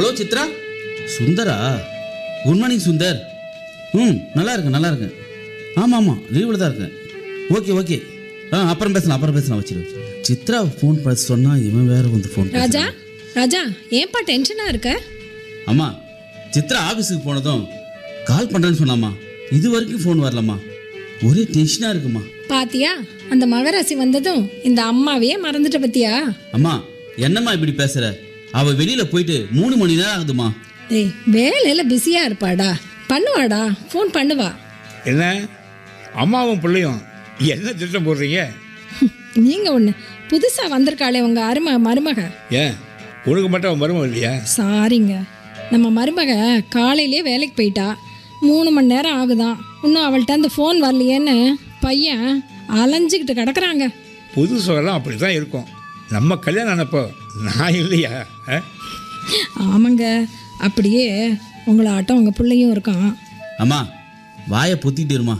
Hello Chitra. Sundara? Good morning Sundar. நல்லா இருக்கேன். ஆமாம் லீவில் தான் இருக்கேன். ஓகே. அப்புறம் பேசலாம் வச்சிரு. சித்ரா ஃபோன் பண்ண சொன்னா இவன் வேற வந்து ஃபோன். ராஜா ஏன்பா டென்ஷனாக இருக்க? அம்மா, சித்ரா ஆஃபீஸுக்கு போனதும் கால் பண்ணுறேன்னு சொன்னாம்மா. இது வரைக்கும் ஃபோன் வரலம்மா. ஒரே டென்ஷனாக இருக்குமா. பாத்தியா, அந்த மகராசி வந்ததும் இந்த அம்மாவையே மறந்துட்ட பத்தியா? அம்மா என்னம்மா இப்படி பேசுற? அவ வெளியில போயிட்டு 3 மணி நேரம் ஆகுதுமா. ஏய், வேலையில பிஸியா இருப்பாடா. பண்ணுவாடா, ஃபோன் பண்ணுவா. என்ன அம்மாவும் பிள்ளையும் என்ன திட்டம் போடுறீங்க? நீங்க ஒண்ணு புதுசா வந்திருக்காளே உங்க மருமக. ஏன் உனக்கு மட்டும் அவன் மருமக இல்லையா? சாரிங்க, நம்ம மருமக காலையிலேயே வேலைக்கு போயிட்டா. 3 மணி நேரம் ஆகுதான், இன்னும் அவள்கிட்ட அந்த ஃபோன் வரலையேன்னு பையன் அலைஞ்சிக்கிட்டு கிடக்குறாங்க. புதுசெல்லாம் அப்படி தான் இருக்கும். நம்ம கல்யாணம் ஆனப்போ நான் இல்லையா? ஆமாங்க, அப்படியே உங்களை ஆட்டம் உங்கள் பிள்ளையும் இருக்கான். அம்மா வாயை பொத்திட்டு இருமா.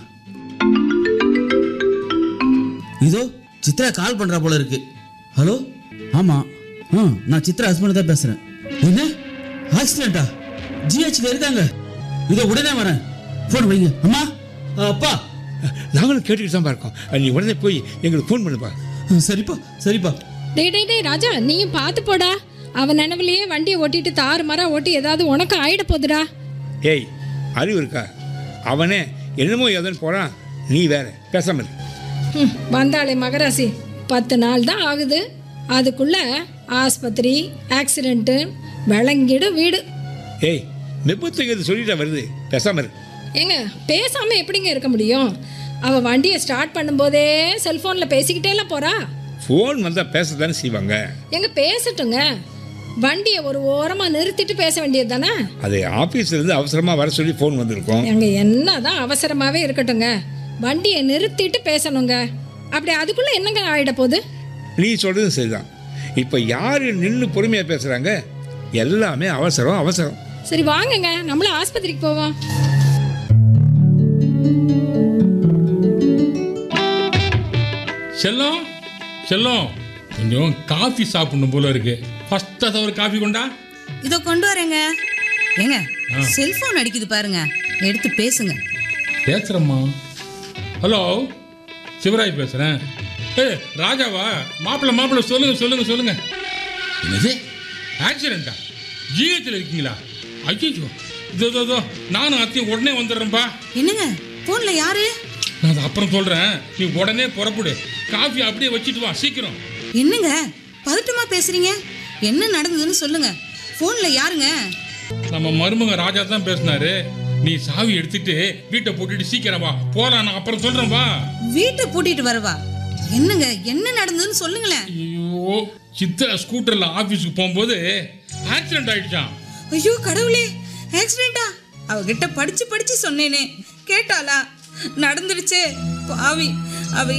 இதோ சித்ரா கால் பண்ணுறா போல இருக்கு. ஹலோ. ஆமாம், நான் சித்ரா ஹஸ்பண்ட் தான் பேசுகிறேன். என்ன ஆக்சிடென்ட்டா? ஜிஹெச்ல இருக்காங்க. இதோ உடனே வரேன். ஃபோன் வைங்க. அம்மா, அப்பா. நாங்களும் கேட்டுக்கிட்டு தான் இருக்கோம். நீ உடனே போய் எங்களுக்கு ஃபோன் பண்ணுப்பா. சரிப்பா. டேய் ராஜா, நீயும் பார்த்து போடா. அவன் நினைவுலையே வண்டியை ஓட்டிட்டு தாறுமாறா ஓட்டி ஏதாவது உனக்கு ஆயிட போகுதுடா. ஏய், அறிவு இருக்கா? அவனே என்னமோ எதுன்னு போகிறான், நீ வேற பேசாம இரு. வந்தாளே மகராசி, 10 நாள் தான் ஆகுது, அதுக்குள்ள ஆஸ்பத்திரி ஆக்சிடென்ட்டு விளங்கிடு வீடு. ஏய், விபத்துக்கு சொல்லிட்டா வருது, பேசாம இரு. ஏங்க, பேசாம எப்படிங்க இருக்க முடியும்? அவ வண்டியை ஸ்டார்ட் பண்ணும்போதே செல்போன்ல பேசிக்கிட்டேலாம் போறா. ஃபோன் வந்தால் பேச தானே செய்வாங்க. எங்க பேசட்டுங்க, வண்டியை ஒரு ஓரமா நிறுத்திட்டு பேச வேண்டியது தானே. அது ஆஃபீஸ்லேருந்து அவசரமாக வர சொல்லி ஃபோன் வந்திருக்கோம். எங்க என்னதான் அவசரமாகவே இருக்கட்டுங்க, வண்டியை நிறுத்திட்டு பேசணுங்க. அப்படி அதுக்குள்ளே என்னங்க ஆகிட போகுது? நீ சொல்கிறது சரிதான். இப்போ யார் நின்று பொறுமையாக பேசுகிறாங்க? எல்லாமே அவசரம். சரி வாங்குங்க, நம்மளும் ஆஸ்பத்திரிக்கு போவோம். செல்லம் கொஞ்சம் காஃபி சாப்பிடணும் போல இருக்கு. ஃபர்ஸ்ட் ஒரு காஃபி கொண்டா. இதோ கொண்டு வரேங்க. ஏங்க, செல்போன் அடிக்குது பாருங்க, எடுத்து பேசுங்க. பேசுறேம்மா. ஹலோ, சிவராய் பேசுறேன். ராஜாவா? மாப்பிள்ள சொல்லுங்க. என்னது ஆக்சிடென்ட்டா? ஜிஹெச்ல இருக்கீங்களா? ஐயோ, இதோ நானும் அத்தையும் உடனே வந்துடுறேன்ப்பா. என்னங்க, போன்ல யாரு? நான் அப்புறம் சொல்றேன், நீ உடனே புறப்படு. காஃபி அப்படியே வச்சுட்டு வா சீக்கிரம். என்னங்க பதட்டமா பேசுறீங்க? என்ன நடந்ததுன்னு சொல்லுங்க. போன்ல யாருங்க? நம்ம மருமக ராஜா தான் பேசினாரு. நீ சாவி எடுத்துட்டு வீட்டை பூட்டிட்டு சீக்கிரம் வா, போலாம். நான் அப்புறம் சொல்றேன், வா. வீட்டை பூட்டிட்டு வரவா? என்னங்க, என்ன நடந்ததுன்னு சொல்லுங்களேன். ஐயோ, சித்ரா ஸ்கூட்டர்ல ஆபீஸ்க்கு போகும்போது ஆக்சிடென்ட் ஆயிடுச்சான். ஐயோ கடவுளே, ஆக்சிடென்ட்டா? அவகிட்ட படிச்சு சொன்னேனே, கேட்டாளா? நடந்துடுச்சே பாவி. அவ